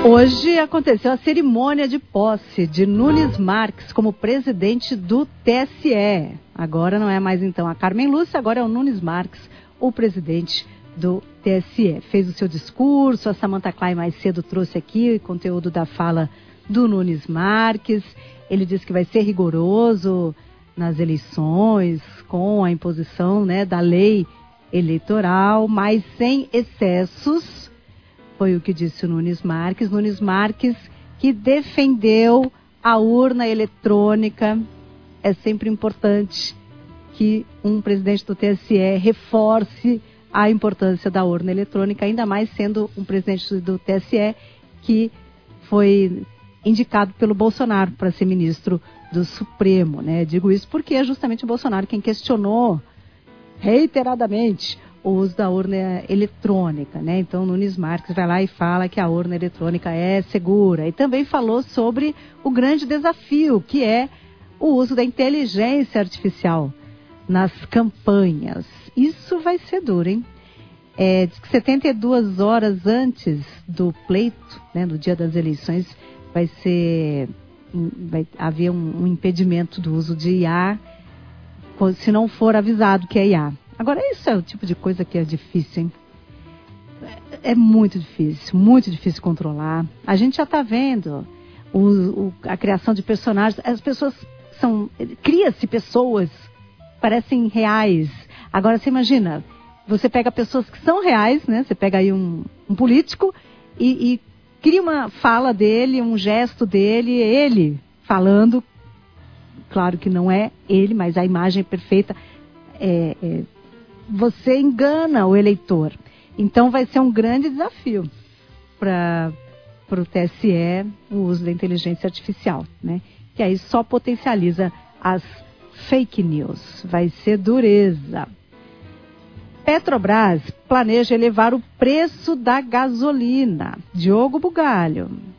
Hoje aconteceu a cerimônia de posse de Nunes Marques como presidente do TSE. Agora não é mais então a Carmen Lúcia, agora é o Nunes Marques, o presidente do TSE. Fez o seu discurso, a Samantha Klein mais cedo trouxe aqui o conteúdo da fala do Nunes Marques. Ele disse que vai ser rigoroso nas eleições, com a imposição, da lei eleitoral, mas sem excessos. Foi o que disse o Nunes Marques. Nunes Marques que defendeu a urna eletrônica. É sempre importante que um presidente do TSE reforce a importância da urna eletrônica, ainda mais sendo um presidente do TSE que foi indicado pelo Bolsonaro para ser ministro do Supremo, Digo isso porque é justamente o Bolsonaro quem questionou reiteradamente o uso da urna eletrônica, Então, Nunes Marques vai lá e fala que a urna eletrônica é segura. E também falou sobre o grande desafio, que é o uso da inteligência artificial nas campanhas. Isso vai ser duro, hein? Diz que 72 horas antes do pleito, no dia das eleições, vai haver um impedimento do uso de IA, se não for avisado que é IA. Agora, isso é o tipo de coisa que é difícil, hein? É muito difícil controlar. A gente já está vendo a criação de personagens. As pessoas cria-se pessoas, parecem reais. Agora, você imagina, você pega pessoas que são reais, Você pega aí um político e cria uma fala dele, um gesto dele, ele falando. Claro que não é ele, mas a imagem é perfeita. Você engana o eleitor. Então vai ser um grande desafio para o TSE o uso da inteligência artificial, Que aí só potencializa as fake news. Vai ser dureza. Petrobras planeja elevar o preço da gasolina. Diogo Bugalho.